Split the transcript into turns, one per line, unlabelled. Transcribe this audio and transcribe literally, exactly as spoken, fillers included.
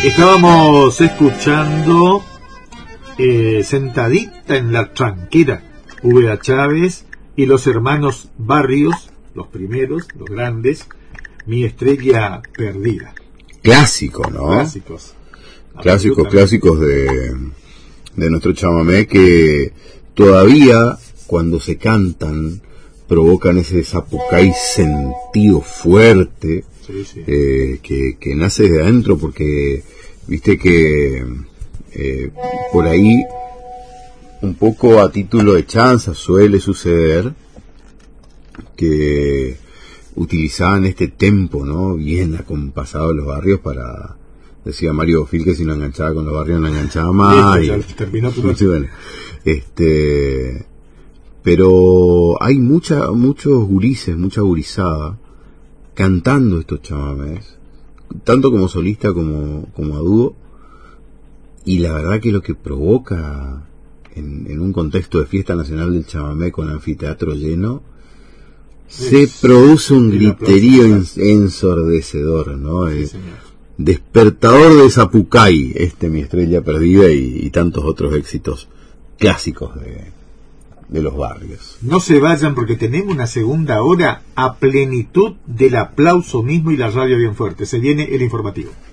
Estábamos escuchando eh, Sentadita en la Tranquera, V A Chávez y los hermanos Barrios, los primeros, los grandes, Mi Estrella Perdida.
Clásico, ¿no?
Clásicos.
Clásicos, clásicos de, de nuestro chamamé que todavía cuando se cantan provocan ese zapucay sentido fuerte. Sí, sí. Eh, que, que nace de adentro, porque viste que eh, por ahí un poco a título de chanza suele suceder que utilizaban este tempo, ¿no? Bien acompasado de los barrios para, decía Mario Fil que si no enganchaba con los barrios no enganchaba más.
Sí, y, terminó todo.
Sí, bueno, este, pero hay mucha, muchos gurises, mucha gurizada cantando estos chamamés, tanto como solista como, como a dúo, y la verdad que lo que provoca en, en un contexto de fiesta nacional del chamamé con anfiteatro lleno, sí, se produce un griterío ensordecedor, ¿no? Sí, despertador de Zapucay, este Mi Estrella Perdida y, y tantos otros éxitos clásicos de de los barrios.
No se vayan porque tenemos una segunda hora a plenitud del aplauso mismo y la radio bien fuerte. Se viene el informativo.